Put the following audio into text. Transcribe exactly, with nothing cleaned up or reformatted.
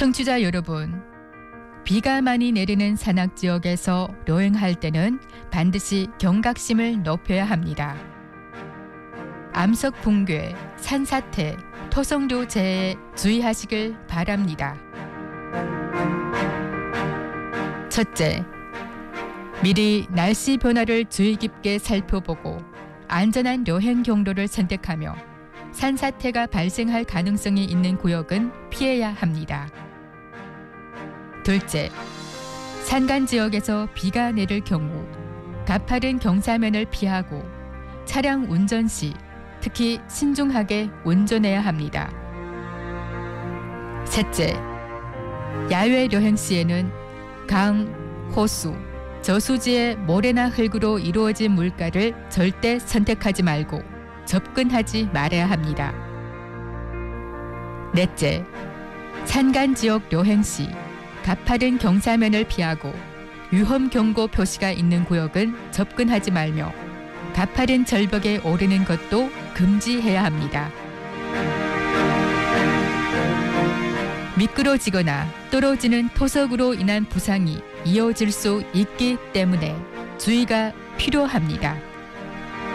청취자 여러분, 비가 많이 내리는 산악 지역에서 여행할 때는 반드시 경각심을 높여야 합니다. 암석 붕괴, 산사태, 토성류 재해에 주의하시길 바랍니다. 첫째, 미리 날씨 변화를 주의 깊게 살펴보고 안전한 여행 경로를 선택하며 산사태가 발생할 가능성이 있는 구역은 피해야 합니다. 둘째, 산간 지역에서 비가 내릴 경우 가파른 경사면을 피하고 차량 운전 시 특히 신중하게 운전해야 합니다. 셋째, 야외 여행 시에는 강, 호수, 저수지의 모래나 흙으로 이루어진 물가를 절대 선택하지 말고 접근하지 말아야 합니다. 넷째, 산간 지역 여행 시 가파른 경사면을 피하고 위험 경고 표시가 있는 구역은 접근하지 말며 가파른 절벽에 오르는 것도 금지해야 합니다. 미끄러지거나 떨어지는 토석으로 인한 부상이 이어질 수 있기 때문에 주의가 필요합니다.